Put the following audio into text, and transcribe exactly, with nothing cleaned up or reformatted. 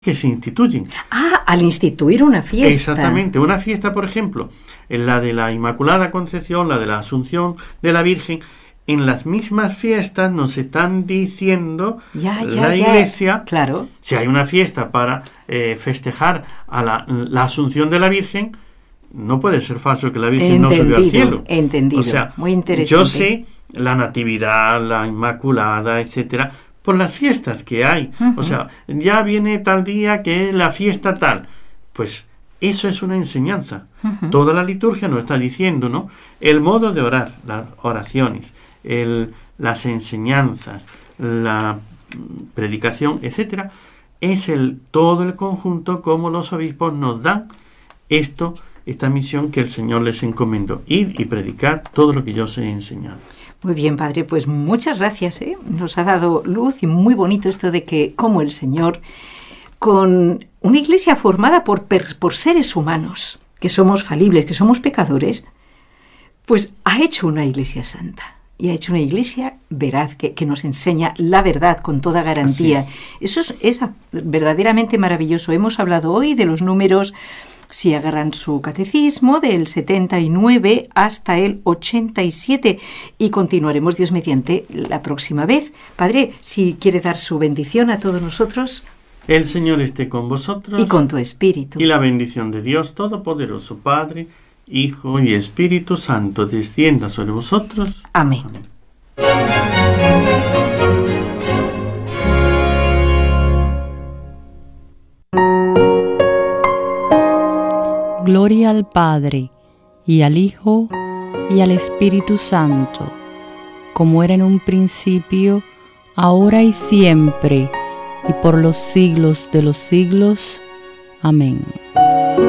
que se instituyen. Ah, al instituir una fiesta. Exactamente, una fiesta, por ejemplo, en la de la Inmaculada Concepción, la de la Asunción de la Virgen, en las mismas fiestas nos están diciendo ya, ya, la ya. Iglesia, claro. si hay una fiesta para eh, festejar a la, la Asunción de la Virgen, no puede ser falso que la Virgen entendido, no subió al cielo. Entendido, o sea, muy interesante. Yo sé la Natividad, la Inmaculada, etcétera, por las fiestas que hay. Uh-huh. O sea, ya viene tal día que es la fiesta tal. Pues eso es una enseñanza. Uh-huh. Toda la liturgia nos está diciendo, ¿no? El modo de orar, las oraciones, el, las enseñanzas, la predicación, etcétera, es el todo el conjunto como los obispos nos dan esto, esta misión que el Señor les encomendó, ir y predicar todo lo que yo os he enseñado. Muy bien, padre, pues muchas gracias, ¿eh? Nos ha dado luz y muy bonito esto de que, como el Señor, con una iglesia formada por, por seres humanos, que somos falibles, que somos pecadores, pues ha hecho una iglesia santa y ha hecho una iglesia veraz, que, que nos enseña la verdad con toda garantía. Es. Eso es, es verdaderamente maravilloso. Hemos hablado hoy de los números, si agarran su catecismo, del setenta y nueve hasta el ochenta y siete, y continuaremos, Dios mediante, la próxima vez. Padre, si quiere dar su bendición a todos nosotros. El Señor esté con vosotros. Y con tu espíritu. Y la bendición de Dios Todopoderoso, Padre, Hijo y Espíritu Santo, descienda sobre vosotros. Amén. Amén. Gloria al Padre, y al Hijo, y al Espíritu Santo, como era en un principio, ahora y siempre, y por los siglos de los siglos. Amén.